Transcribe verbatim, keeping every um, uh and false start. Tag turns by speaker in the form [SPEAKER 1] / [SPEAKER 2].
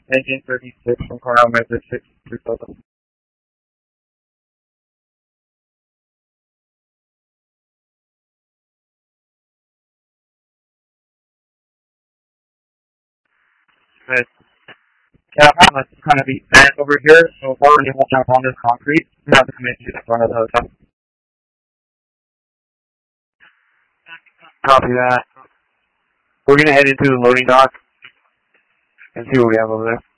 [SPEAKER 1] Engine thirty-six from Cornell Method six three seven. But yeah, let's kind of be bent over here, so we're going to jump on this concrete and have to come into the front of the hotel.
[SPEAKER 2] Copy that. We're going to head into the loading dock and see what we have over there.